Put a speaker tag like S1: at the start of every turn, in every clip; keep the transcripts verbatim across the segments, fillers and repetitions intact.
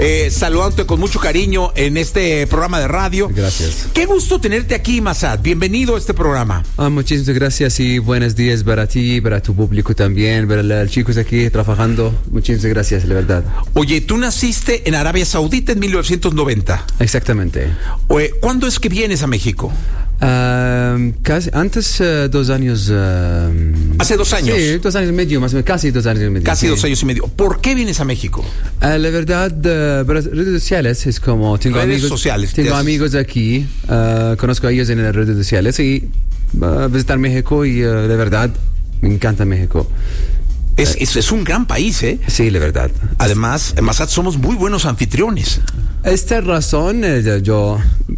S1: eh, saludándote con mucho cariño en este programa de radio.
S2: Gracias.
S1: Qué gusto tenerte aquí, Massad. Bienvenido a este programa.
S2: Ah, muchísimas gracias y buenos días para ti, para tu público también, para los chicos aquí trabajando. Muchísimas gracias, la verdad.
S1: Oye, tú naciste en Arabia Saudita en mil novecientos noventa.
S2: Exactamente.
S1: Oye, ¿cuándo es que vienes a México?
S2: Uh, casi, antes uh, dos años. Uh,
S1: ¿Hace dos años?
S2: Sí, dos años y medio, más o menos, casi dos años y medio.
S1: Casi
S2: sí.
S1: dos años y medio. ¿Por qué vienes a México?
S2: Uh, la verdad, uh, para redes sociales es como tengo
S1: redes
S2: amigos,
S1: sociales.
S2: tengo amigos aquí, uh, conozco a ellos en las redes sociales y uh, visitar México y uh, la verdad me encanta México.
S1: Es, es, es un gran país, ¿eh?
S2: Sí, la verdad.
S1: Además, en Massad somos muy buenos anfitriones.
S2: Esta razón, eh, yo,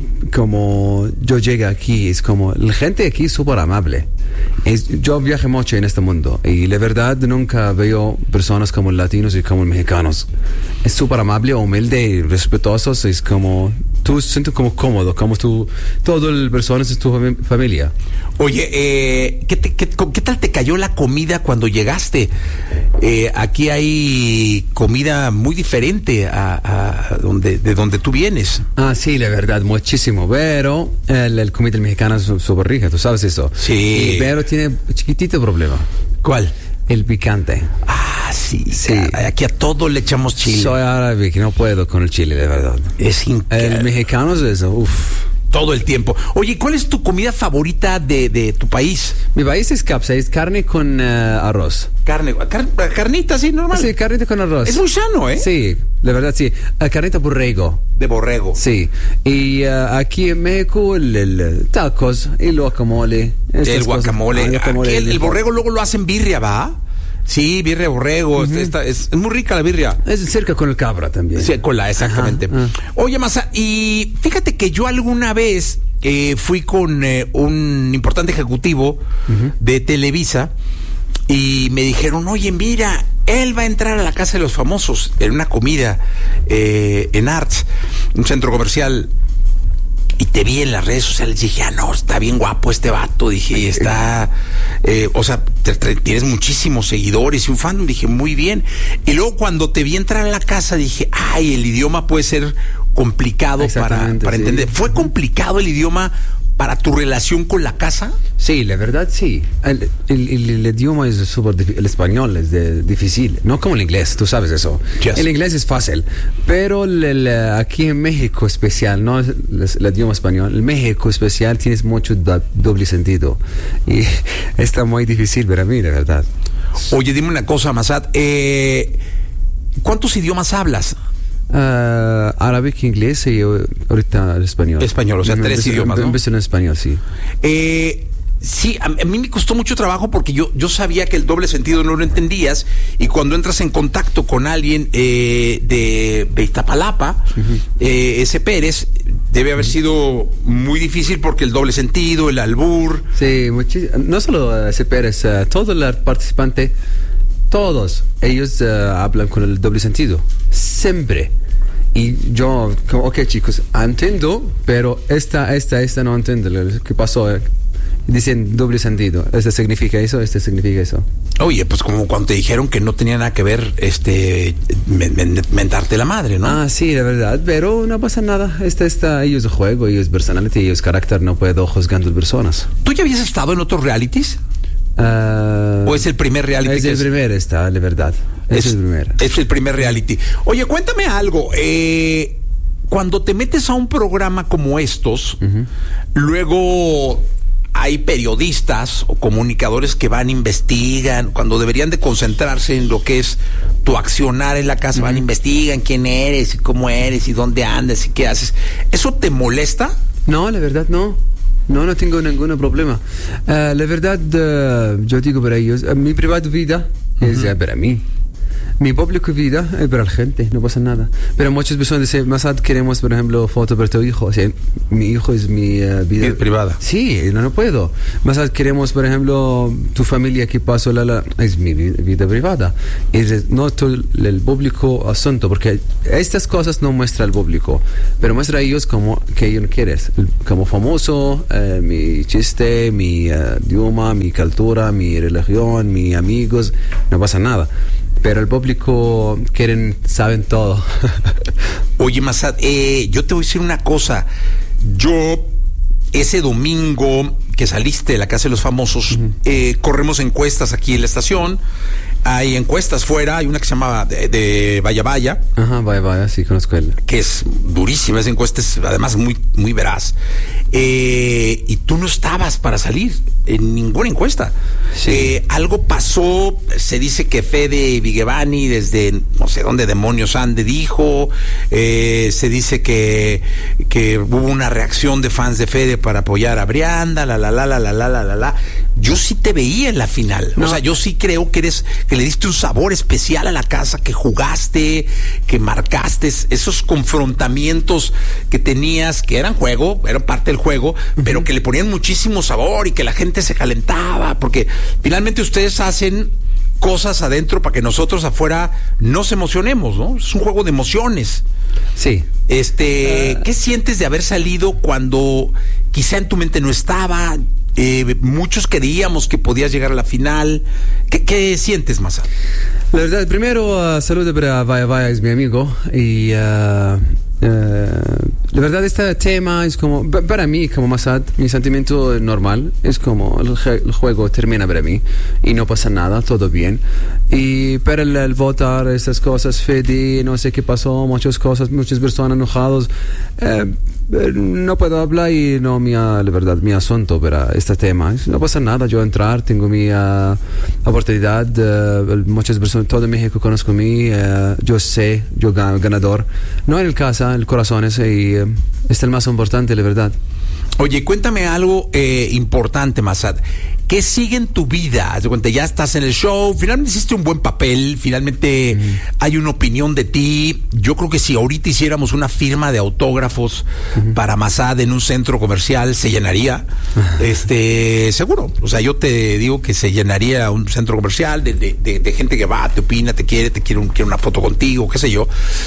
S2: como yo llegué aquí, es como, la gente aquí es súper amable. Es, yo viaje mucho en este mundo y la verdad nunca veo personas como latinos y como mexicanos. Es súper amable, humilde y respetuosos. Es como, tú sientes como cómodo, como tú, todo el personas es tu fam- familia.
S1: Oye, eh, ¿qué, te, qué, ¿qué tal te cayó la comida cuando llegaste? Eh, aquí hay comida muy diferente a, a donde, de donde tú vienes.
S2: Ah, sí, la verdad, muchísimo. Pero el, el comida mexicana es súper rica, tú sabes eso.
S1: Sí.
S2: Y, pero tiene chiquitito problema.
S1: ¿Cuál?
S2: El picante.
S1: Ah, sí.
S2: Sí.
S1: Caray, aquí a todo le echamos chile.
S2: Soy árabe, que no puedo con el chile, de verdad.
S1: Es increíble.
S2: El mexicano es eso, uff.
S1: Todo el tiempo. Oye, ¿cuál es tu comida favorita de, de tu país?
S2: Mi país es capsa, es carne con uh, arroz.
S1: Carne, car, carnita, sí, normal.
S2: Sí, carnita con arroz.
S1: Es muy sano, ¿eh?
S2: Sí, la verdad, sí. Uh, carnita borrego.
S1: De borrego.
S2: Sí. Y uh, aquí en México, el, el tacos, el guacamole.
S1: El guacamole.
S2: Ah, guacamole.
S1: Aquí el, el borrego luego lo hacen birria, ¿va? Sí, birria borrego. Uh-huh. Esta, es, es muy rica la birria.
S2: Es cerca con el cabra también.
S1: Sí, con la, exactamente. Ajá, ajá. Oye, Massad, y fíjate que yo alguna vez eh, fui con eh, un importante ejecutivo uh-huh. de Televisa y me dijeron, oye, mira, él va a entrar a la Casa de los Famosos en una comida eh, en Arts, un centro comercial. Y te vi en las redes sociales, dije, ah, no, está bien guapo este vato, dije, y está, eh, o sea, te, te, tienes muchísimos seguidores y un fan, dije, muy bien. Y luego cuando te vi entrar a la casa, dije, ay, el idioma puede ser complicado para, para sí. entender. ¿Fue complicado el idioma para tu relación con la casa?
S2: Sí, la verdad sí. El, el, el, el idioma es súper difícil, el español es de, difícil, no como el inglés, tú sabes eso. Yes. El inglés es fácil, pero el, el, aquí en México especial, no el, el idioma español, el México especial tienes mucho do, doble sentido y está muy difícil para mí, la verdad.
S1: Oye, dime una cosa, Massad, eh, ¿cuántos idiomas hablas?
S2: Uh, árabe, inglés y ahorita el español.
S1: Español, o sea, tres empecé, idiomas, ¿no?
S2: Empecé en español, sí.
S1: Eh, sí, a, a mí me costó mucho trabajo porque yo, yo sabía que el doble sentido no lo entendías y cuando entras en contacto con alguien eh, de, de Iztapalapa, uh-huh. eh, ese Pérez, debe haber sido muy difícil porque el doble sentido, el albur.
S2: Sí, muchis- no solo ese Pérez, uh, todo el participante, todos ellos uh, hablan con el doble sentido, siempre. Y yo, como, ok chicos, entiendo, pero esta, esta, esta no entiendo. ¿Qué pasó? Dicen doble sentido. Este significa eso, este significa eso.
S1: Oye, pues como cuando te dijeron que no tenía nada que ver, este, mentarte la madre, ¿no?
S2: Ah, sí, la verdad, pero no pasa nada. Esta, esta, ellos juego, ellos personality, ellos carácter, no puedo juzgando personas.
S1: ¿Tú ya habías estado en otros realities?
S2: Uh,
S1: ¿O es el primer reality?
S2: Es
S1: que
S2: el
S1: es?
S2: primer, está, de verdad. Es, es el primer.
S1: Es el primer reality. Oye, cuéntame algo. Eh, cuando te metes a un programa como estos, uh-huh. luego hay periodistas o comunicadores que van, investigan, cuando deberían de concentrarse en lo que es tu accionar en la casa, uh-huh. van, investigan quién eres y cómo eres y dónde andas y qué haces. ¿Eso te molesta?
S2: No, la verdad no. No, no tengo ningún problema. Uh, la verdad, uh, yo digo para ellos, uh, mi privada vida uh-huh. es uh, para mí. Mi público vida es para la gente, no pasa nada. Pero muchas personas dicen, Massad, queremos, por ejemplo, foto para tu hijo. O sea, mi hijo es mi uh, vida
S1: ¿Es privada?
S2: Sí, no, no puedo. Massad, queremos, por ejemplo, tu familia que pasó la, la es mi vida, vida privada. Y no todo el público asunto, porque estas cosas no muestra al público, pero muestra a ellos como que ellos quieren, como famoso, uh, mi chiste, mi uh, idioma, mi cultura, mi religión, mis amigos, no pasa nada. pero el público quieren, saben todo.
S1: Oye, Massad, eh, yo te voy a decir una cosa. Yo, ese domingo que saliste de la Casa de los Famosos, uh-huh. eh, corremos encuestas aquí en la estación. Hay encuestas fuera, hay una que se llama de, de Vaya Vaya.
S2: Ajá, Vaya Vaya, sí, conozco él.
S1: Que es durísima, esa encuesta es además muy, muy veraz. Eh, y tú no estabas para salir en ninguna encuesta. Sí. Eh, algo pasó, se dice que Fede Vigevani, desde no sé dónde demonios ande, dijo, eh, se dice que, que hubo una reacción de fans de Fede para apoyar a Brianda, la la la la la la la la la. Yo sí te veía en la final. No. O sea, yo sí creo que eres, que le diste un sabor especial a la casa, que jugaste, que marcaste esos confrontamientos que tenías, que eran juego, eran parte del juego, uh-huh. pero que le ponían muchísimo sabor y que la gente se calentaba, porque finalmente ustedes hacen cosas adentro para que nosotros afuera nos emocionemos, ¿no? Es un juego de emociones.
S2: Sí.
S1: Este, uh... ¿qué sientes de haber salido cuando quizá en tu mente no estaba? Eh, muchos creíamos que podías llegar a la final. ¿Qué, qué sientes, Massad?
S2: La verdad, primero, uh, saludo para Vaya Vaya, es mi amigo. Y uh, uh, la verdad, este tema es como, para mí, como Massad, mi sentimiento normal. Es como el, el juego termina para mí y no pasa nada, todo bien. Y para el, el votar, estas cosas, Fede, no sé qué pasó, muchas cosas, muchas personas enojadas. Uh, no puedo hablar y no mi, la verdad, mi asunto para este tema. No pasa nada, yo entrar, tengo mi uh, oportunidad, uh, muchas personas, todo México conozco a mí, uh, yo sé, yo gan- ganador. No en el casa, el corazón es, y uh, es el más importante, la verdad.
S1: Oye, cuéntame algo eh, importante, Massad. ¿Qué sigue en tu vida? Haz de cuenta, ya estás en el show, finalmente hiciste un buen papel, finalmente uh-huh. hay una opinión de ti. Yo creo que si ahorita hiciéramos una firma de autógrafos uh-huh. para Massad en un centro comercial, se llenaría. Uh-huh. Este, seguro. O sea, yo te digo que se llenaría un centro comercial de, de, de, de gente que va, te opina, te quiere, te quiere, un, quiere una foto contigo, qué sé yo.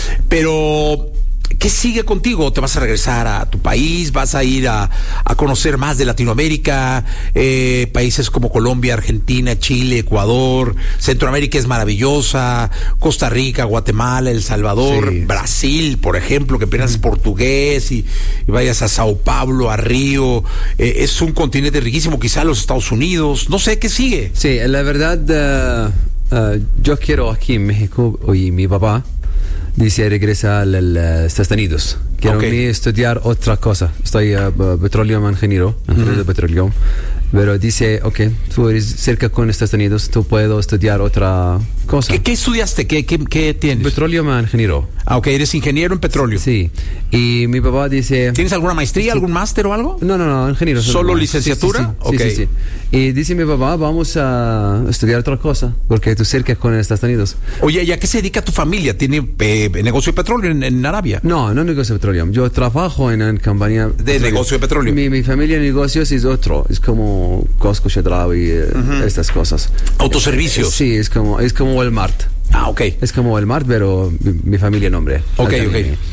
S1: Pero ¿qué sigue contigo? ¿Te vas a regresar a tu país? ¿Vas a ir a, a conocer más de Latinoamérica? Eh, países como Colombia, Argentina, Chile, Ecuador, Centroamérica es maravillosa, Costa Rica, Guatemala, El Salvador, sí. Brasil, por ejemplo, que aprendas mm. portugués y, y vayas a Sao Paulo, a Río. Eh, es un continente riquísimo, quizá los Estados Unidos. No sé, ¿qué sigue?
S2: Sí, la verdad, uh, uh, yo quiero aquí en México, y mi papá dice regresa a los Estados Unidos. Quiero okay. estudiar otra cosa. Estoy uh, petróleo ingeniero, ingeniero uh-huh. de petróleo. Pero dice, ok, tú eres cerca con Estados Unidos, tú puedo estudiar otra cosa.
S1: ¿Qué, qué estudiaste? ¿Qué, qué, qué tienes?
S2: Petróleo ingeniero.
S1: Ah, ok, eres ingeniero en petróleo.
S2: Sí. Y mi papá dice...
S1: ¿Tienes alguna maestría, sí. algún máster o algo?
S2: No, no, no, ingeniero.
S1: ¿Solo no. licenciatura?
S2: Sí, sí, sí.
S1: Okay.
S2: sí, sí, sí. Y dice mi papá, vamos a estudiar otra cosa, porque tú cerca con Estados Unidos.
S1: Oye, ¿y a qué se dedica tu familia? ¿Tiene eh, negocio de petróleo en, en Arabia?
S2: No, no negocio de petróleo. Yo trabajo en una compañía...
S1: ¿De petróleo. Negocio de petróleo?
S2: Mi, mi familia de negocios es otro. Es como Costco, Chedraui, eh, uh-huh. estas cosas.
S1: ¿Autoservicios?
S2: Sí, es como, es como Walmart.
S1: Ah, ok.
S2: Es como Walmart, pero mi, mi familia nombre.
S1: Ok, ok.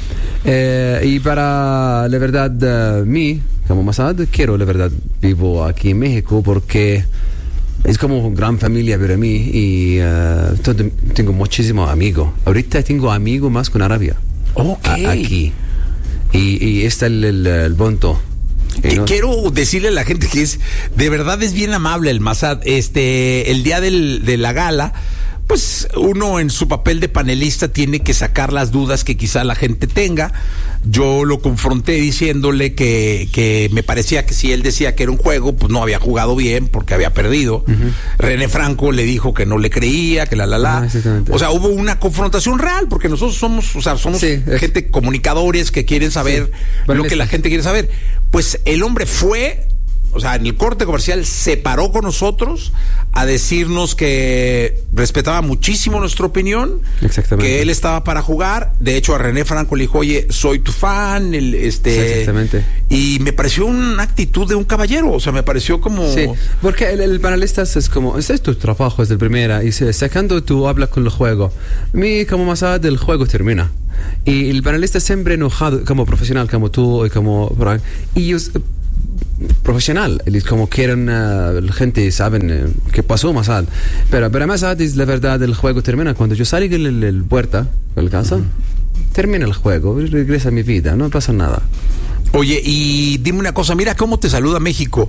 S2: Eh, y para la verdad, uh, mí, como Massad, quiero la verdad, vivo aquí en México porque es como una gran familia para mí y uh, todo, tengo muchísimos amigos. Ahorita tengo amigos más con Arabia.
S1: Ok.
S2: A, aquí. Y, y este es el, el, el punto.
S1: Eh, no. Quiero decirle a la gente que es, de verdad es bien amable el Massad. Este, el día del, de la gala, pues uno en su papel de panelista tiene que sacar las dudas que quizá la gente tenga. Yo lo confronté diciéndole que, que me parecía que si él decía que era un juego, pues no había jugado bien porque había perdido. Uh-huh. René Franco le dijo que no le creía, que la la la. Ah, o sea, hubo una confrontación real porque nosotros somos, o sea, somos sí, gente es... comunicadores que quieren saber sí. lo que la gente quiere saber. Pues el hombre fue, o sea, en el corte comercial se paró con nosotros a decirnos que respetaba muchísimo nuestra opinión,
S2: exactamente,
S1: que él estaba para jugar. De hecho, a René Franco le dijo, oye, soy tu fan, el, este,
S2: sí, exactamente.
S1: Y me pareció una actitud de un caballero, o sea, me pareció como...
S2: Sí, porque el, el panelista es como, este es tu trabajo desde el primera, y se, sacando tú hablas con el juego. A mí, como Massad, el juego termina. Y el panelista siempre enojado, como profesional, como tú, y como... Y ellos... profesional, es como quieren uh, la gente saben uh, qué pasó más al, pero pero más es la verdad el juego termina cuando yo salgo de la puerta de la casa, uh-huh. termina el juego, regresa a mi vida, no pasa nada.
S1: Oye, y dime una cosa, mira cómo te saluda México.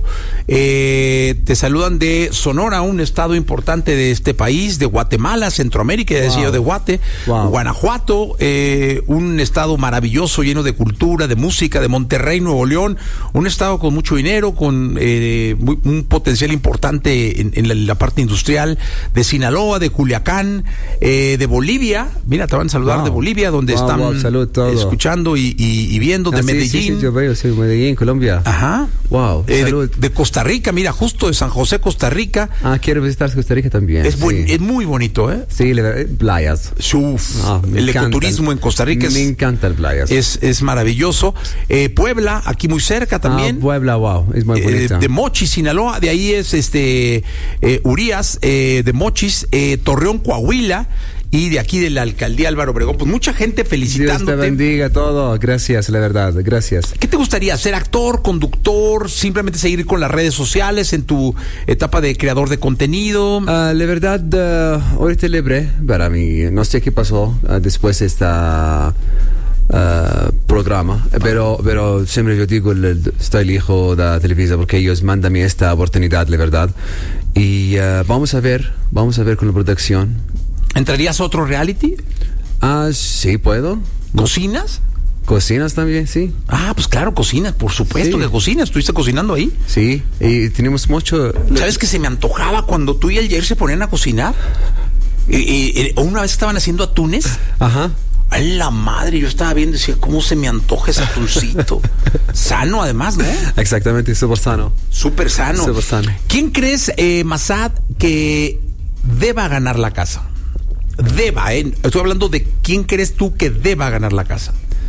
S1: Eh, te saludan de Sonora, un estado importante de este país, de Guatemala, Centroamérica, ya decía yo, de Guate, wow. Guanajuato, eh, un estado maravilloso, lleno de cultura, de música, de Monterrey, Nuevo León, un estado con mucho dinero, con eh, muy, un potencial importante en, en, la, en la parte industrial, de Sinaloa, de Culiacán, eh, de Bolivia, mira, te van a saludar wow. de Bolivia, donde wow, están wow, salud, escuchando y, y, y viendo, de ah, Medellín. Sí, sí, sí,
S2: veo, sí, Medellín, Colombia.
S1: Ajá.
S2: Wow.
S1: Eh, de, de Costa Rica, mira, justo de San José, Costa Rica.
S2: Ah, quiero visitar Costa Rica también.
S1: Es,
S2: sí.
S1: buen, es muy bonito, ¿eh?
S2: Sí, le, playas.
S1: Uf, oh, el ecoturismo en Costa Rica es.
S2: Me encanta el playas.
S1: Es, es maravilloso. Eh, Puebla, aquí muy cerca también.
S2: Ah, Puebla, wow, es muy bonita.
S1: Eh, de Mochis, Sinaloa, de ahí es este eh, Urias, eh, de Mochis, eh, Torreón, Coahuila. Y de aquí de la alcaldía Álvaro Obregón, pues mucha gente felicitándote.
S2: Dios te bendiga todo, gracias, la verdad, gracias.
S1: ¿Qué te gustaría? ¿Ser actor, conductor, simplemente seguir con las redes sociales en tu etapa de creador de contenido?
S2: Uh, la verdad, uh, ahorita libre para mí, no sé qué pasó uh, después de esta uh, programa, pero, pero siempre yo digo, estoy el hijo de la televisión porque ellos mandan esta oportunidad, la verdad. Y uh, vamos a ver, vamos a ver con la producción.
S1: ¿Entrarías a otro reality?
S2: Ah, sí, puedo.
S1: ¿Cocinas?
S2: ¿Cocinas también, sí?
S1: Ah, pues claro, cocinas, por supuesto sí. que cocinas. ¿Estuviste cocinando ahí?
S2: Sí, y tenemos mucho...
S1: ¿Sabes que se me antojaba cuando tú y el Jair se ponían a cocinar? Y, y, y una vez estaban haciendo atunes.
S2: Ajá.
S1: A la madre, yo estaba viendo y decía, ¿cómo se me antoja ese atuncito? Sano, además, ¿no?
S2: Exactamente, súper sano.
S1: Súper sano.
S2: Súper sano.
S1: ¿Quién crees, eh, Massad, que deba ganar la casa? Deba, ¿eh? Estoy hablando de quién crees tú que deba ganar la casa.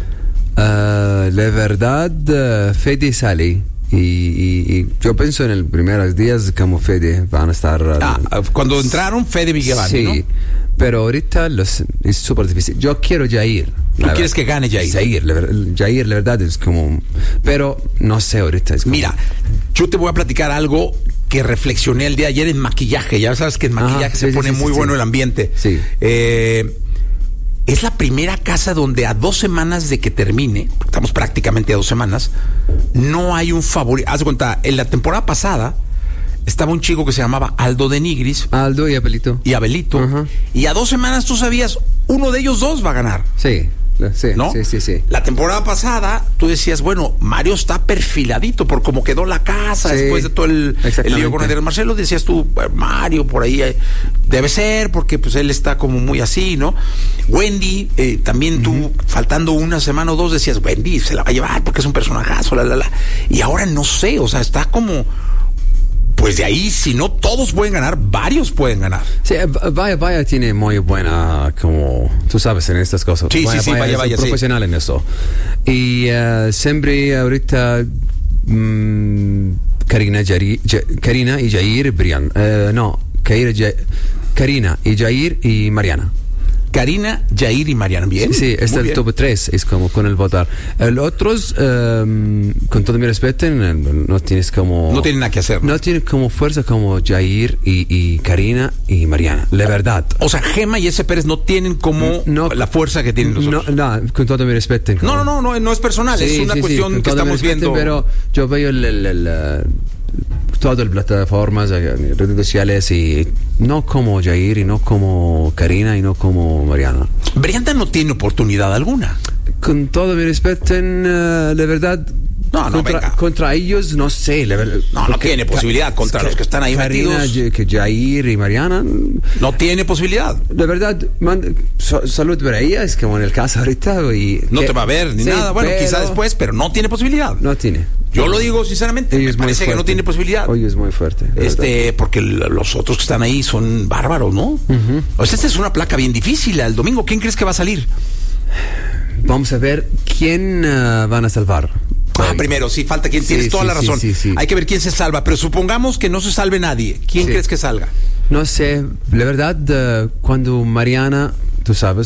S2: Uh, la verdad, uh, Fede sale. Y, y, y yo pienso en los primeros días como Fede van a estar... Uh,
S1: ah, cuando entraron, Fede Vigevani,
S2: sí,
S1: ¿no?
S2: pero ahorita los, es súper difícil. Yo quiero Jair.
S1: ¿Tú quieres verdad. que gane Jair?
S2: Jair, la, Jair, la verdad es como... Pero no sé, ahorita es como...
S1: Mira, yo te voy a platicar algo que reflexioné el día de ayer en maquillaje. Ya sabes que en maquillaje Ajá, se sí, pone sí, muy sí, bueno sí. el ambiente.
S2: Sí.
S1: Eh, es la primera casa donde a dos semanas de que termine, porque estamos prácticamente a dos semanas, no hay un favorito. Haz de cuenta, en la temporada pasada estaba un chico que se llamaba Aldo de Nigris.
S2: Aldo y Abelito.
S1: Y Abelito. Uh-huh. Y a dos semanas tú sabías, uno de ellos dos va a ganar.
S2: Sí. Sí,
S1: ¿no?
S2: sí, sí, sí.
S1: La temporada pasada tú decías, bueno, Mario está perfiladito por cómo quedó la casa sí, después de todo el, el lío con Adrián Marcelo. Decías tú, Mario, por ahí eh, debe ser, porque pues él está como muy así, ¿no? Wendy, eh, también tú, uh-huh. faltando una semana o dos, decías, Wendy se la va a llevar porque es un personajazo, la, la, la. Y ahora no sé, o sea, está como... Pues de ahí, si no todos pueden ganar, varios pueden ganar.
S2: Sí, Vaya Vaya tiene muy buena, como tú sabes, en estas cosas.
S1: Sí,
S2: Vaya,
S1: sí, sí,
S2: Vaya,
S1: Vaya,
S2: es
S1: Vaya,
S2: profesional
S1: sí.
S2: en eso. Y uh, siempre ahorita mmm, Karina, Jari, ja, Karina y Jair Brian. Uh, no, Karina, ja, Karina y Jair y Mariana.
S1: Karina, Jair y Mariana. Bien.
S2: Sí, sí, es el top tres, es como con el votar. El otros, um, con todo mi respeto, no tienes como...
S1: No tienen nada que hacer.
S2: No, no tienes como fuerza como Jair y, y Karina y Mariana, la verdad.
S1: O sea, Gema y ese Pérez no tienen como no, la fuerza que tienen los otros.
S2: No, no, con todo mi respeto. Como...
S1: No, no, no, no es personal, sí, es una sí, cuestión sí, que estamos viendo.
S2: Pero yo veo el... el, el, el todas las plataformas, redes sociales y no como Jair y no como Karina y no como Mariana.
S1: Brianda no tiene oportunidad alguna.
S2: Con todo mi respeto, en, uh, la verdad,
S1: no, no,
S2: contra,
S1: venga.
S2: contra ellos no sé. La verdad,
S1: no, no tiene posibilidad contra que, los que están ahí
S2: Karina,
S1: metidos.
S2: Que Jair y Mariana.
S1: No tiene posibilidad.
S2: La verdad, man, so, salud para ella, es como en el caso ahorita. Y
S1: no
S2: que,
S1: te va a ver ni sí, nada. Bueno, quizá después, pero no tiene posibilidad.
S2: No tiene.
S1: Yo lo digo sinceramente, me parece que no tiene posibilidad.
S2: Hoy es muy fuerte.
S1: Este, porque los otros que están ahí son bárbaros, ¿no?
S2: Uh-huh.
S1: O sea, esta es una placa bien difícil. El domingo, ¿quién crees que va a salir?
S2: Vamos a ver quién uh, van a salvar.
S1: Ah, hoy. Primero, sí, falta quien. Sí, tienes toda
S2: sí,
S1: la razón.
S2: Sí, sí, sí.
S1: Hay que ver quién se salva, pero supongamos que no se salve nadie. ¿Quién sí. crees que salga?
S2: No sé, la verdad, uh, cuando Mariana, tú sabes,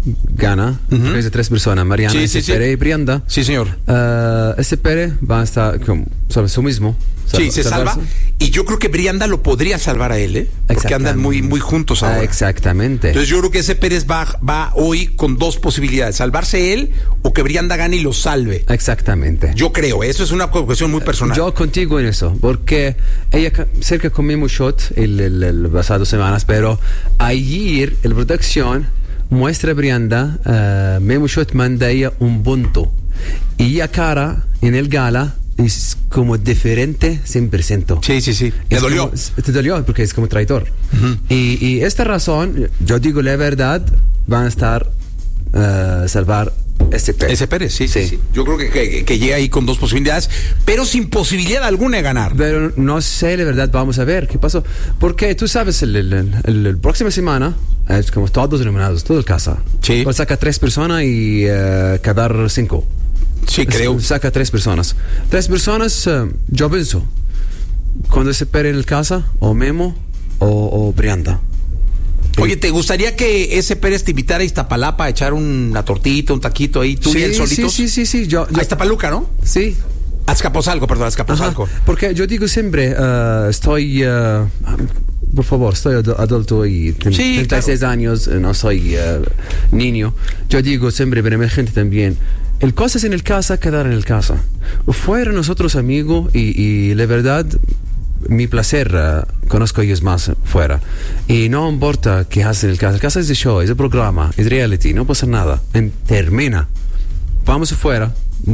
S2: gana, uh-huh. Es de tres personas, Mariana,
S1: sí,
S2: ese
S1: sí,
S2: Pere
S1: sí.
S2: y Brianda.
S1: Sí, señor.
S2: Uh, ese Pere va a estar como, sobre su mismo.
S1: Sí, se salva. Y yo creo que Brianda lo podría salvar a él, ¿eh? Porque andan muy, muy juntos ahora.
S2: Exactamente.
S1: Entonces yo creo que ese Pérez va, va hoy con dos posibilidades: salvarse él o que Brianda gane y lo salve.
S2: Exactamente.
S1: Yo creo, eso es una cuestión muy personal.
S2: Yo contigo en eso, porque ella cerca comimos shot el, el, el pasado semanas, pero ayer la producción muestra a Brianda, uh, Memo Shot manda ella un punto y a cara en el gala es como diferente cien por ciento.
S1: Sí, sí, sí. ¿Te
S2: es
S1: dolió?
S2: Como, te dolió porque es como traidor. Uh-huh. Y, y esta razón, yo digo la verdad, van a estar uh, salvar ese Pérez.
S1: Ese Pérez, sí, sí, sí. sí. Yo creo que, que, que llega ahí con dos posibilidades, pero sin posibilidad alguna de ganar.
S2: Pero no sé, la verdad, vamos a ver qué pasó. Porque tú sabes, el, el, el, el próxima semana es como todos eliminados, todo el casa.
S1: Sí.
S2: Pues saca tres personas y uh, quedar cinco.
S1: Sí, creo.
S2: Saca tres personas. Tres personas, uh, yo pienso, cuando se pere en el casa, o Memo o, o Brianda.
S1: Oye, ¿te gustaría que ese Pérez te invitara a Iztapalapa a echar una tortita, un taquito ahí, tú
S2: sí,
S1: y él solitos?
S2: Sí, sí, sí, sí. Yo, yo...
S1: A Iztapaluca, ¿no?
S2: Sí.
S1: A Azcapotzalco, perdón, a Azcapotzalco.
S2: Ajá, porque yo digo siempre, uh, estoy... Uh, por favor, estoy adulto y tengo
S1: sí,
S2: treinta y seis claro. años, no soy uh, niño. Yo digo siempre, pero mi gente también, el cosas en el casa, quedar en el casa. Fuera nosotros amigos y, y la verdad, mi placer, uh, conozco a ellos más fuera. Y no importa qué hacen en el casa. El casa es de show, es de programa, es reality, no pasa nada. En, termina. Vamos afuera.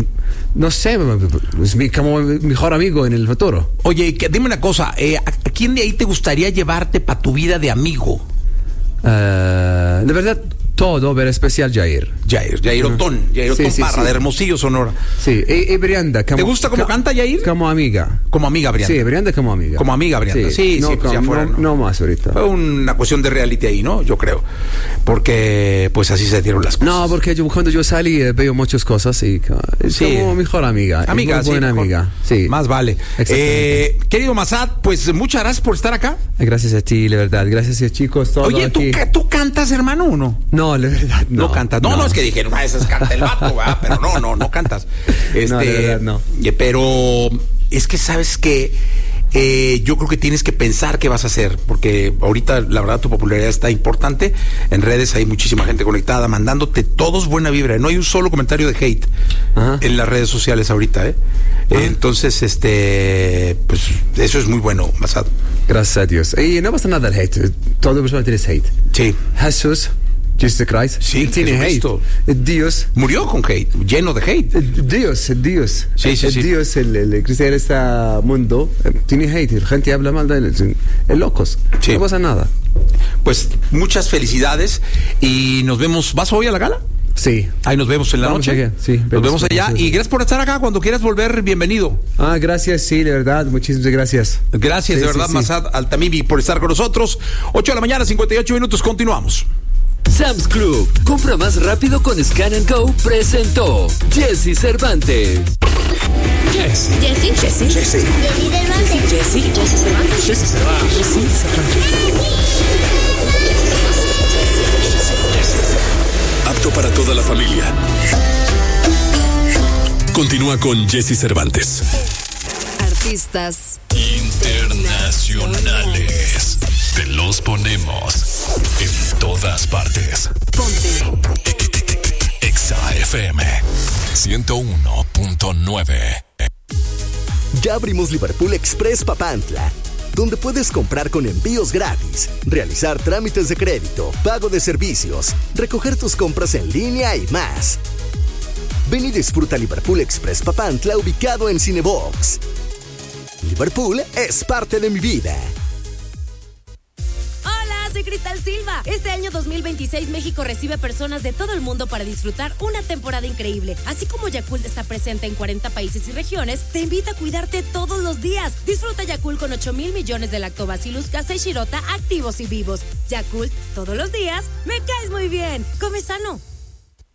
S2: No sé, es mi, como mi mejor amigo en el futuro.
S1: Oye, que, dime una cosa, eh, ¿a quién de ahí te gustaría llevarte para tu vida de amigo?
S2: Uh, de verdad, todo, pero especial Jair.
S1: Jair, Jair Otón, uh-huh. Jair Otón sí, sí, Parra, sí. De Hermosillo, Sonora.
S2: Sí, y, y Brianda. Como,
S1: ¿te gusta cómo
S2: ca-
S1: canta Jair?
S2: Como amiga.
S1: Como amiga, Brianda.
S2: Sí, Brianda como amiga.
S1: Como amiga, Brianda. Sí, sí,
S2: no,
S1: sí pues
S2: como,
S1: ya fuera,
S2: no,
S1: no.
S2: no más ahorita.
S1: Fue una cuestión de reality ahí, ¿no? Yo creo. Porque, pues así se dieron las cosas.
S2: No, porque yo, cuando yo salí eh, veo muchas cosas y es sí. como mejor amiga.
S1: Amiga,
S2: muy
S1: sí,
S2: buena
S1: mejor.
S2: amiga. Sí.
S1: Más vale. Eh, querido Massad, pues muchas gracias por estar acá.
S2: Gracias a ti, la verdad. Gracias a chicos. Todo
S1: Oye, ¿tú,
S2: aquí.
S1: ¿tú cantas, hermano, o no?
S2: No, la verdad, no.
S1: No cantas. No, no, no es que dijeron, ah, ese es canta el vato, ¿verdad? Pero no, no, no cantas. Este,
S2: no, la verdad, no.
S1: Pero es que sabes que eh, yo creo que tienes que pensar qué vas a hacer, porque ahorita la verdad tu popularidad está importante. En redes hay muchísima gente conectada, mandándote todos buena vibra. No hay un solo comentario de hate Ajá. en las redes sociales ahorita, ¿eh? Ajá. Entonces, este, pues eso es muy bueno, Massad.
S2: Gracias a Dios. Y no pasa nada el hate. Toda persona tiene hate.
S1: Sí.
S2: Jesús. Jesus Christ.
S1: Sí,
S2: tiene hate. Dios.
S1: Murió con hate, lleno de hate.
S2: Dios, el Dios.
S1: Sí, sí,
S2: el
S1: sí.
S2: Dios, el, el cristiano este mundo, tiene hate. La gente habla mal de él. Es locos. Sí. No pasa nada.
S1: Pues muchas felicidades y nos vemos. ¿Vas hoy a la gala?
S2: Sí.
S1: Ahí nos vemos en la
S2: Vamos
S1: noche.
S2: Allá. Sí,
S1: nos vemos allá. Sí, sí. Y gracias por estar acá. Cuando quieras volver, bienvenido.
S2: Ah, gracias, sí, de verdad. Muchísimas gracias. sí,
S1: Gracias, de verdad, sí, sí. Massad Altamimi, por estar con nosotros. ocho de la mañana, cincuenta y ocho minutos. Continuamos.
S3: Sam's Club. Compra más rápido con Scan and Go. Presentó Jesse Cervantes.
S4: Jesse. Jesse. Jesse. Jesse. Jesse. Jesse Cervantes. Jesse Cervantes. Jesse Cervantes.
S5: Apto para toda la familia. Continúa con Jesse Cervantes.
S6: Artistas
S5: internacionales. Te los ponemos en todas partes.
S6: Ponte
S5: Exa F M ciento uno punto nueve.
S7: Ya abrimos Liverpool Express Papantla, donde puedes comprar con envíos gratis, realizar trámites de crédito, pago de servicios, recoger tus compras en línea y más. Ven y disfruta Liverpool Express Papantla, ubicado en Cinebox. Liverpool es parte de mi vida.
S8: Soy Cristal Silva. Este año dos mil veintiséis México recibe personas de todo el mundo para disfrutar una temporada increíble. Así como Yakult está presente en cuarenta países y regiones, te invita a cuidarte todos los días. Disfruta Yakult con ocho mil millones de lactobacillus casei shirota activos y vivos. Yakult, todos los días, me caes muy bien. Come sano.